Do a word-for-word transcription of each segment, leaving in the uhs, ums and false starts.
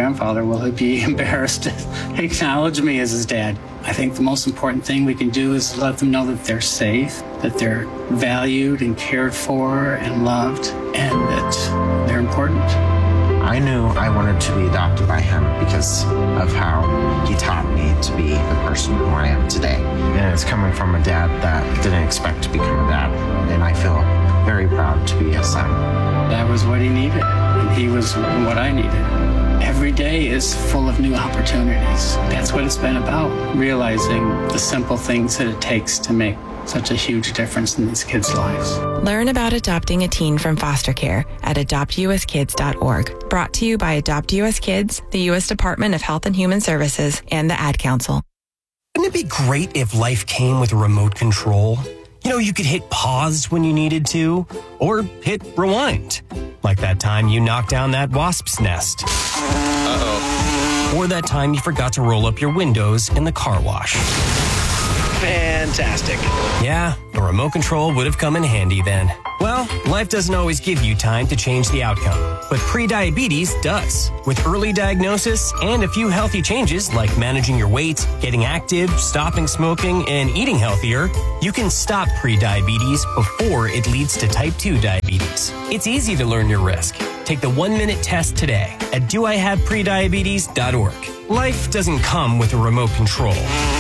grandfather, will he be embarrassed to acknowledge me as his dad? I think the most important thing we can do is let them know that they're safe, that they're valued and cared for and loved, and that they're important. I knew I wanted to be adopted by him because of how he taught me to be the person who I am today. And it's coming from a dad that didn't expect to become a dad. And I feel very proud to be his son. That was what he needed, and he was what I needed. Every day is full of new opportunities. That's what it's been about, realizing the simple things that it takes to make such a huge difference in these kids' lives. Learn about adopting a teen from foster care at adopt u s kids dot org. Brought to you by Adopt U S Kids, the U S Department of Health and Human Services, and the Ad Council. Wouldn't it be great if life came with a remote control? You know, you could hit pause when you needed to, or hit rewind. Like that time you knocked down that wasp's nest. Uh-oh. Or that time you forgot to roll up your windows in the car wash. Fantastic. Yeah, a remote control would have come in handy then. Well, life doesn't always give you time to change the outcome, but prediabetes does. With early diagnosis and a few healthy changes like managing your weight, getting active, stopping smoking, and eating healthier, you can stop prediabetes before it leads to type two diabetes. It's easy to learn your risk. Take the one-minute test today at do I have prediabetes dot org. Life doesn't come with a remote control.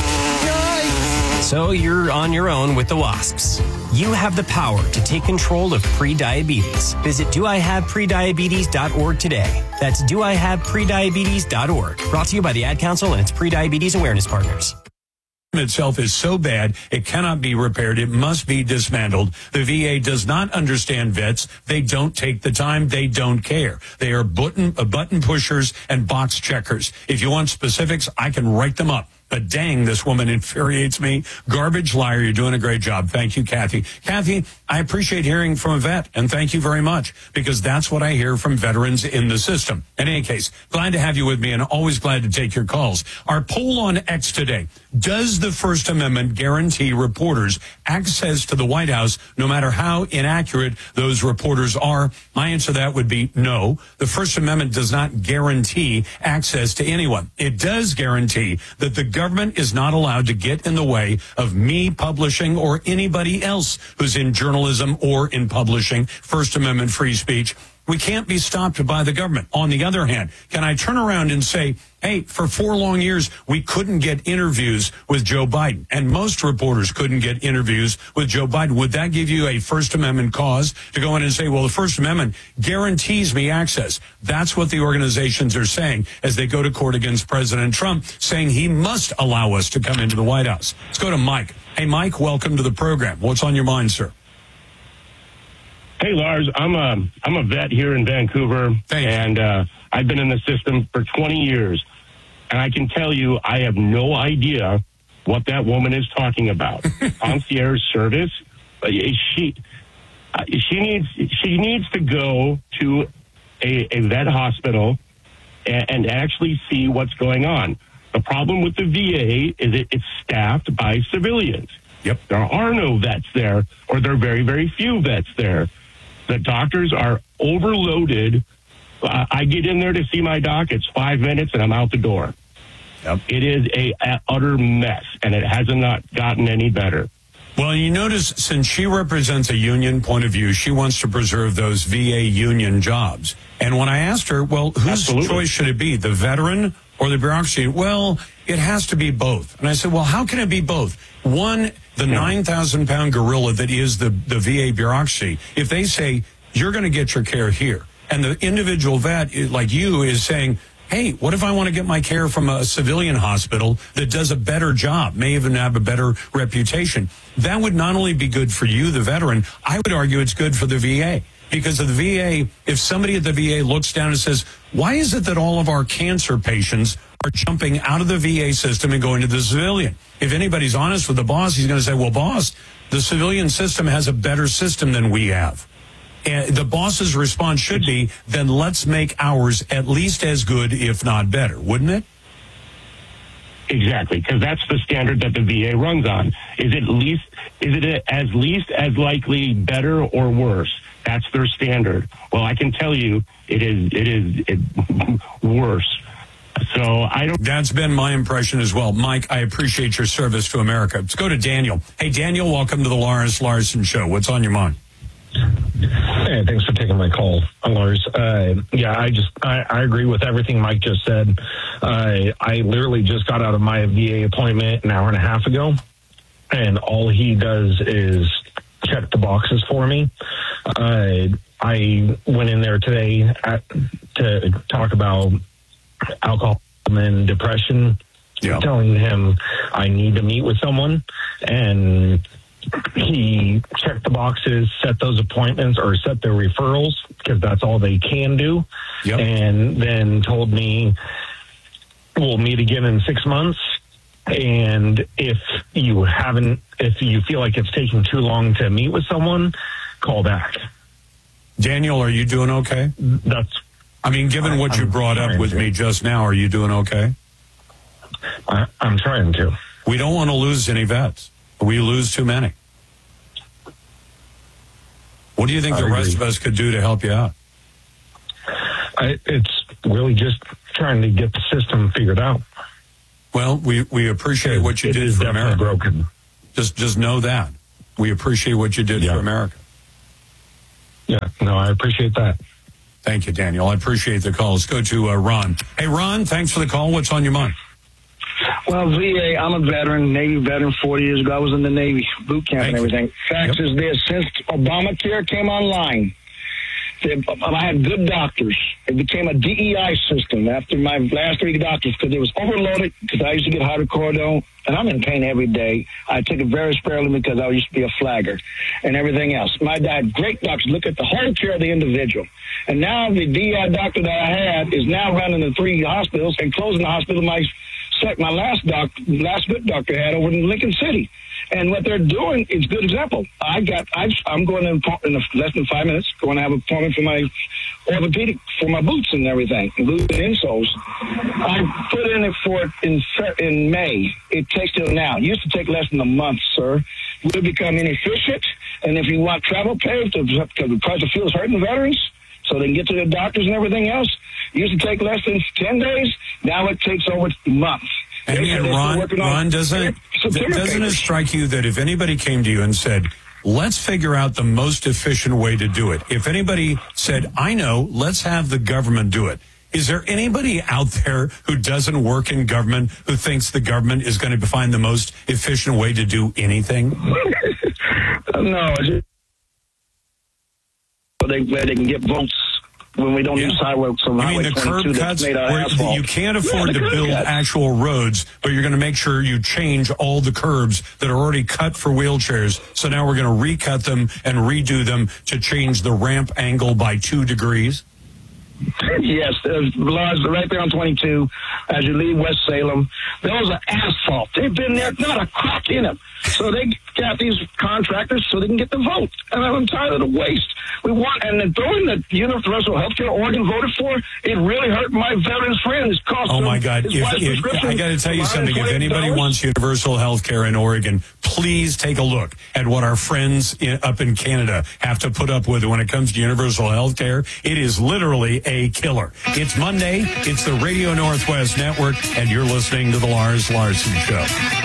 So you're on your own with the wasps. You have the power to take control of prediabetes. Visit do I have prediabetes dot org today. That's do I have prediabetes dot org. Brought to you by the Ad Council and its prediabetes awareness partners. Itself is so bad, it cannot be repaired. It must be dismantled. The V A does not understand vets. They don't take the time. They don't care. They are button, uh, button pushers and box checkers. If you want specifics, I can write them up. But dang, this woman infuriates me. Garbage liar, you're doing a great job. Thank you, Kathy. Kathy, I appreciate hearing from a vet, and thank you very much, because that's what I hear from veterans in the system. In any case, glad to have you with me, and always glad to take your calls. Our poll on X today: does the First Amendment guarantee reporters access to the White House, no matter how inaccurate those reporters are? My answer to that would be no. The First Amendment does not guarantee access to anyone. It does guarantee that the government is not allowed to get in the way of me publishing or anybody else who's in journalism or in publishing. First Amendment free speech. We can't be stopped by the government. On the other hand, can I turn around and say, hey, for four long years, we couldn't get interviews with Joe Biden, and most reporters couldn't get interviews with Joe Biden. Would that give you a First Amendment cause to go in and say, well, the First Amendment guarantees me access? That's what the organizations are saying as they go to court against President Trump, saying he must allow us to come into the White House. Let's go to Mike. Hey, Mike, welcome to the program. What's on your mind, sir? Hey, Lars, I'm a, I'm a vet here in Vancouver, Thanks. and uh, I've been in the system for twenty years, and I can tell you I have no idea what that woman is talking about. Concierge service, uh, she uh, she needs she needs to go to a, a vet hospital and, and actually see what's going on. The problem with the V A is it, it's staffed by civilians. Yep. There are no vets there, or there are very, very few vets there. The doctors are overloaded. Uh, I get in there to see my doc. It's five minutes, and I'm out the door. Yep. It is a, a utter mess, and it hasn't not gotten any better. Well, you notice, since she represents a union point of view, she wants to preserve those V A union jobs. And when I asked her, well, whose Absolutely. choice should it be, the veteran or the bureaucracy? Well, it has to be both. And I said, well, how can it be both? One, the nine thousand pound gorilla that is the, the V A bureaucracy, if they say, you're going to get your care here, and the individual vet like you is saying, hey, what if I want to get my care from a civilian hospital that does a better job, may even have a better reputation? That would not only be good for you, the veteran, I would argue it's good for the V A. Because of the V A, if somebody at the V A looks down and says, why is it that all of our cancer patients are jumping out of the V A system and going to the civilian? If anybody's honest with the boss, he's going to say, well, boss, the civilian system has a better system than we have. And the boss's response should be, then let's make ours at least as good, if not better, wouldn't it? Exactly, because that's the standard that the V A runs on. Is it least? Is it as least as likely better or worse? That's their standard. Well, I can tell you it is it is it, worse. So I don't. That's been my impression as well. Mike, I appreciate your service to America. Let's go to Daniel. Hey, Daniel, welcome to the Lars Larson Show. What's on your mind? Hey, thanks for taking my call, Lars. Uh, yeah, I just I, I agree with everything Mike just said. Uh, I literally just got out of my V A appointment an hour and a half ago, and all he does is check the boxes for me. Uh, I went in there today at, to talk about alcoholism and depression, yeah. telling him I need to meet with someone, and he checked the boxes, set those appointments or set their referrals because that's all they can do. Yep. And then told me we'll meet again in six months. And if you haven't, if you feel like it's taking too long to meet with someone, call back. Daniel, are you doing okay? That's, I mean, given what you brought up with me just now, are you doing okay? I, I'm trying to. We don't want to lose any vets. We lose too many. What do you think I the agree. rest of us could do to help you out? I, it's really just trying to get the system figured out. Well, we, we appreciate it, what you it did is for America. Broken. Just just know that. We appreciate what you did yeah. for America. Yeah, no, I appreciate that. Thank you, Daniel. I appreciate the call. Let's go to uh, Ron. Hey, Ron, thanks for the call. What's on your mind? Well, V A, I'm a veteran, Navy veteran, forty years ago. I was in the Navy, boot camp Thank and everything. You. Fact yep. is this, since Obamacare came online, I had good doctors. It became a D E I system after my last three doctors because it was overloaded because I used to get hydrocodone, and I'm in pain every day. I took it very sparingly because I used to be a flagger and everything else. My dad, great doctors, look at the whole care of the individual. And now the D E I doctor that I had is now running the three hospitals and closing the hospital my my last doc, last good doctor had over in Lincoln City. And what they're doing is a good example. I got, I, I'm going in, in less than five minutes, going to have an appointment for my orthopedic, for my boots and everything, boots and insoles. I put in it for it in, in May. It takes till now. It used to take less than a month, sir. We've become inefficient. And if you want travel pay, because the price of fuel is hurting veterans, so they can get to their doctors and everything else, it used to take less than ten days. Now it takes over months. And, and Ron, Ron, doesn't, doesn't it strike you that if anybody came to you and said, let's figure out the most efficient way to do it, if anybody said, I know, let's have the government do it, is there anybody out there who doesn't work in government who thinks the government is going to find the most efficient way to do anything? No. So they, where they can get votes when we don't yeah. use sidewalks on Highway the curb twenty-two cuts that's made out of where asphalt. You can't afford yeah, to build cuts. actual roads, but you're going to make sure you change all the curbs that are already cut for wheelchairs. So now we're going to recut them and redo them to change the ramp angle by two degrees. Yes, there's Lars, right there on twenty-two as you leave West Salem. Those are asphalt. They've been there, not a crack in them. So they got these contractors so they can get the vote. And I'm tired of the waste. We want, and then throwing the universal health care Oregon voted for, it really hurt my veterans friends. Cost oh my God. If, if, I got to tell you something. If anybody wants universal health care in Oregon, please take a look at what our friends in, up in Canada have to put up with when it comes to universal health care. It is literally a killer. It's Monday. It's the Radio Northwest Network, and you're listening to the Lars Larson Show.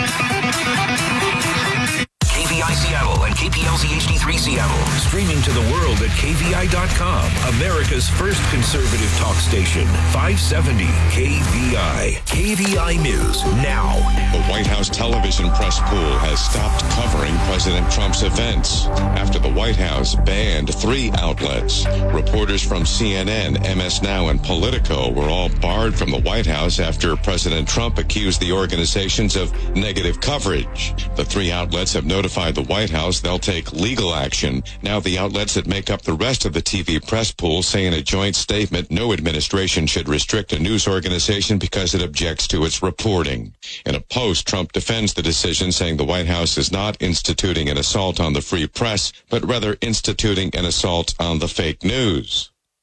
K V I Seattle and K P L Z H D three Seattle. Streaming to the world at K V I dot com. America's first conservative talk station. five seventy K V I. K V I News now. The White House television press pool has stopped covering President Trump's events after the White House banned three outlets. Reporters from C N N, M S Now, and Politico were all barred from the White House after President Trump accused the organizations of negative coverage. The three outlets have notified the White House they'll take legal action. Now the outlets that make up the rest of the T V press pool say in a joint statement no administration should restrict a news organization because it objects to its reporting. In a post, Trump defends the decision, saying the White House is not instituting an assault on the free press, but rather instituting an assault on the fake news.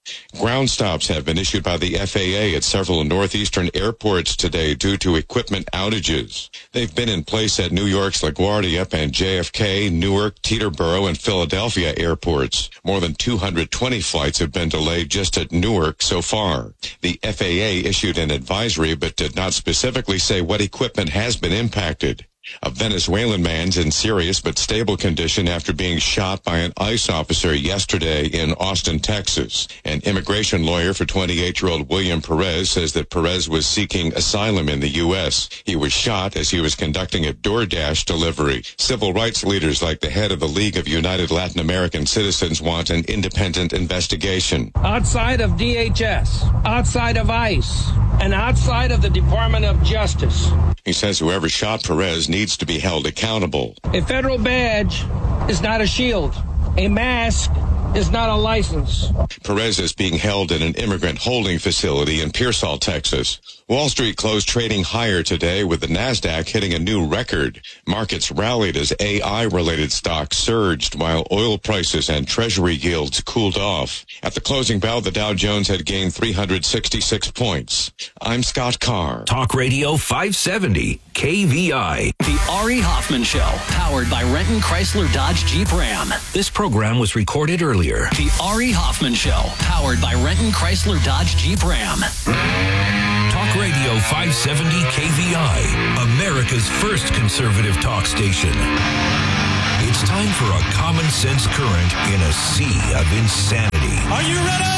Ground stops have been issued by the F A A at several northeastern airports today due to equipment outages. They've been in place at New York's LaGuardia and J F K, Newark, Teterboro, and Philadelphia airports. More than two hundred twenty flights have been delayed just at Newark so far. The F A A issued an advisory but did not specifically say what equipment has been impacted. A Venezuelan man's in serious but stable condition after being shot by an ICE officer yesterday in Austin, Texas. An immigration lawyer for twenty-eight-year-old William Perez says that Perez was seeking asylum in the U S. He was shot as he was conducting a DoorDash delivery. Civil rights leaders like the head of the League of United Latin American Citizens want an independent investigation. Outside of D H S, outside of ICE, and outside of the Department of Justice. He says whoever shot Perez needs to be held accountable. A federal badge is not a shield. A mask is not a license. Perez is being held in an immigrant holding facility in Pearsall, Texas. Wall Street closed trading higher today with the NASDAQ hitting a new record. Markets rallied as A I-related stocks surged while oil prices and treasury yields cooled off. At the closing bell, the Dow Jones had gained three hundred sixty-six points. I'm Scott Carr. Talk Radio five seventy, K V I. The Ari Hoffman Show, powered by Renton Chrysler Dodge Jeep Ram. This program was recorded earlier. The Ari Hoffman Show, powered by Renton Chrysler Dodge Jeep Ram. Talk Radio five seventy K V I, America's first conservative talk station. It's time for a common sense current in a sea of insanity. Are you ready?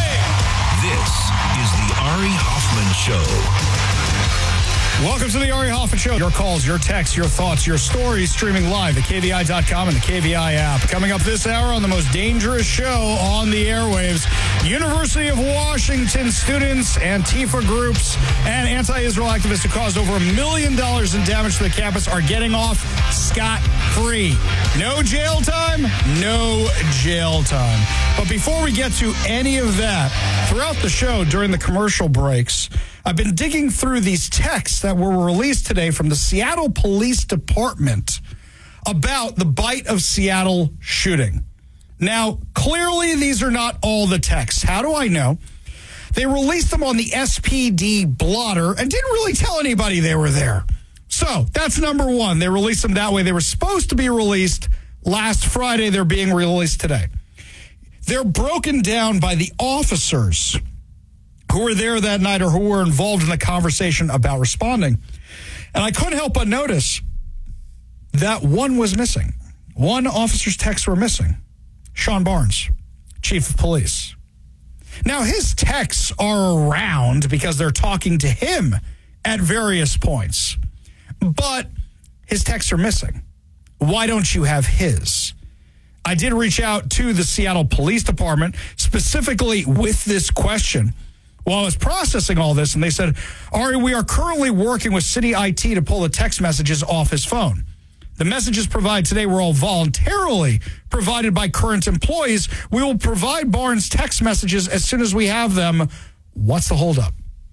This is the Ari Hoffman Show. Welcome to the Ari Hoffman Show. Your calls, your texts, your thoughts, your stories, streaming live at K V I dot com and the K V I app. Coming up this hour on the most dangerous show on the airwaves, University of Washington students, Antifa groups, and anti-Israel activists who caused over a million dollars in damage to the campus are getting off scot-free. No jail time, no jail time. But before we get to any of that, throughout the show, during the commercial breaks, I've been digging through these texts that were released today from the Seattle Police Department about the Bite of Seattle shooting. Now, clearly, these are not all the texts. How do I know? They released them on the S P D blotter and didn't really tell anybody they were there. So that's number one. They released them that way. They were supposed to be released last Friday. They're being released today. They're broken down by the officers who were there that night or who were involved in the conversation about responding. And I couldn't help but notice that one was missing. One officer's texts were missing. Sean Barnes, chief of police. Now, his texts are around because they're talking to him at various points. But his texts are missing. Why don't you have his? I did reach out to the Seattle Police Department specifically with this question while I was processing all this, and they said, Ari, we are currently working with city I T to pull the text messages off his phone. The messages provided today were all voluntarily provided by current employees. We will provide Barnes text messages as soon as we have them. What's the holdup?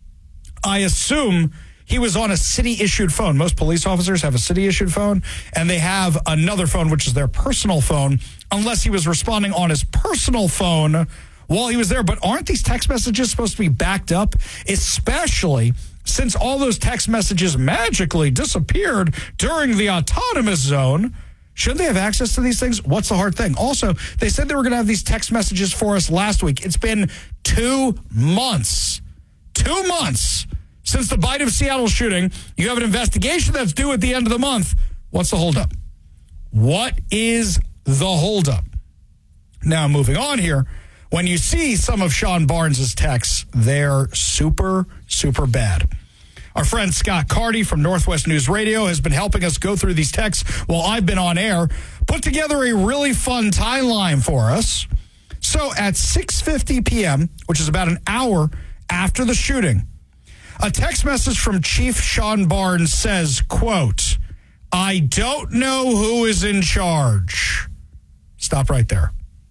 I assume he was on a city-issued phone. Most police officers have a city-issued phone, and they have another phone, which is their personal phone, unless he was responding on his personal phone while he was there. But aren't these text messages supposed to be backed up, especially since all those text messages magically disappeared during the autonomous zone? Shouldn't they have access to these things? What's the hard thing? Also, they said they were going to have these text messages for us last week. It's been two months. Two months since the Bite of Seattle shooting. You have an investigation that's due at the end of the month. What's the holdup? What is the holdup? Now, moving on here. When you see some of Sean Barnes' texts, they're super, super bad. Our friend Scott Carty from Northwest News Radio has been helping us go through these texts while I've been on air, put together a really fun timeline for us. So at six fifty p.m., which is about an hour after the shooting, a text message from Chief Sean Barnes says, quote, I don't know who is in charge. Stop right there.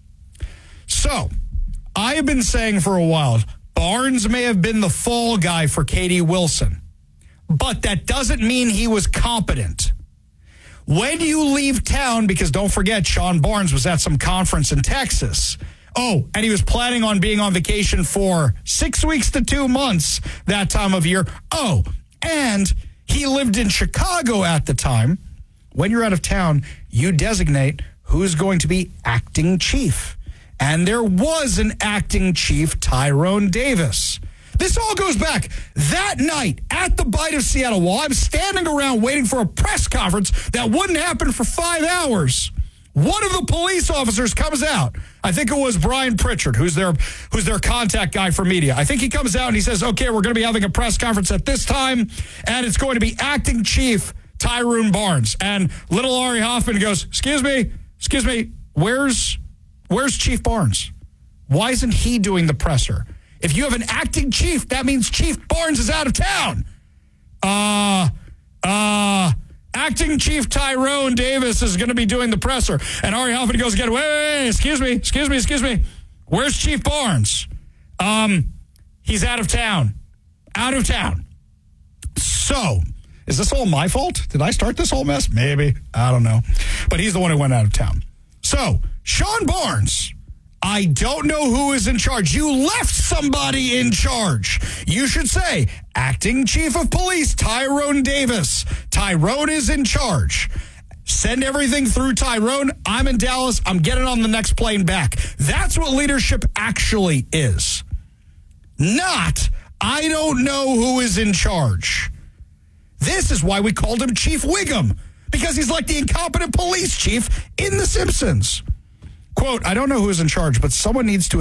So, I have been saying for a while, Barnes may have been the fall guy for Katie Wilson, but that doesn't mean he was competent. When you leave town, because don't forget, Sean Barnes was at some conference in Texas, Oh, and he was planning on being on vacation for six weeks to two months that time of year. Oh, and he lived in Chicago at the time. When you're out of town, you designate who's going to be acting chief. And there was an acting chief, Tyrone Davis. This all goes back that night at the Bite of Seattle while I'm standing around waiting for a press conference that wouldn't happen for five hours. One of the police officers comes out. I think it was Brian Pritchard, who's their who's their contact guy for media. I think he comes out and he says, okay, we're going to be having a press conference at this time, and it's going to be acting chief Tyrone Barnes. And little Ari Hoffman goes, excuse me, excuse me, where's where's Chief Barnes? Why isn't he doing the presser? If you have an acting chief, that means Chief Barnes is out of town. Uh, uh, acting Chief Tyrone Davis is going to be doing the presser. And Ari Hoffman goes again, wait, wait, wait, excuse me, excuse me, excuse me. Where's Chief Barnes? Um, he's out of town. Out of town. So, is this all my fault? Did I start this whole mess? Maybe. I don't know. But he's the one who went out of town. So, Sean Barnes, I don't know who is in charge. You left somebody in charge. You should say, acting chief of police, Tyrone Davis. Tyrone is in charge. Send everything through Tyrone. I'm in Dallas. I'm getting on the next plane back. That's what leadership actually is. Not, I don't know who is in charge. This is why we called him Chief Wiggum, because he's like the incompetent police chief in The Simpsons. Quote, I don't know who is in charge, but someone needs to